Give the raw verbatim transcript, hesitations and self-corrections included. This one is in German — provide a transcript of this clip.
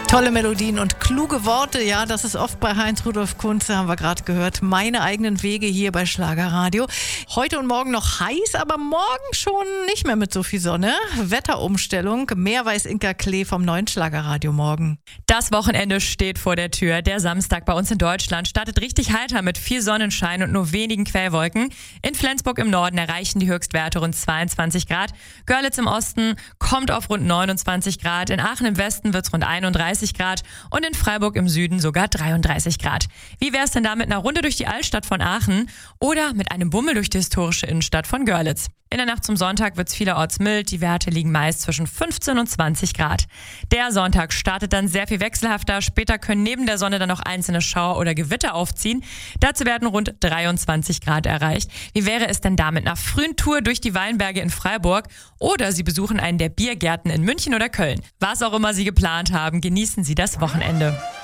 Tolle Melodien und kluge Worte, ja, das ist oft bei Heinz Rudolf Kunze, haben wir gerade gehört. Meine eigenen Wege hier bei Schlagerradio. Heute und morgen noch heiß, aber morgen schon nicht mehr mit so viel Sonne. Wetterumstellung, mehr weiß Inka Klee vom neuen Schlagerradio morgen. Das Wochenende steht vor der Tür. Der Samstag bei uns in Deutschland startet richtig heiter mit viel Sonnenschein und nur wenigen Quellwolken. In Flensburg im Norden erreichen die Höchstwerte rund zweiundzwanzig Grad. Görlitz im Osten kommt auf rund neunundzwanzig Grad. In Aachen im Westen wird es rund einunddreißig Grad und in Freiburg im Süden sogar dreiunddreißig Grad. Wie wäre es denn da mit einer Runde durch die Altstadt von Aachen oder mit einem Bummel durch die historische Innenstadt von Görlitz? In der Nacht zum Sonntag wird es vielerorts mild. Die Werte liegen meist zwischen fünfzehn und zwanzig Grad. Der Sonntag startet dann sehr viel wechselhafter. Später können neben der Sonne dann noch einzelne Schauer oder Gewitter aufziehen. Dazu werden rund dreiundzwanzig Grad erreicht. Wie wäre es denn da mit einer frühen Tour durch die Weinberge in Freiburg? Oder Sie besuchen einen der Biergärten in München oder Köln. Was auch immer Sie geplant haben, genießen Sie das Wochenende.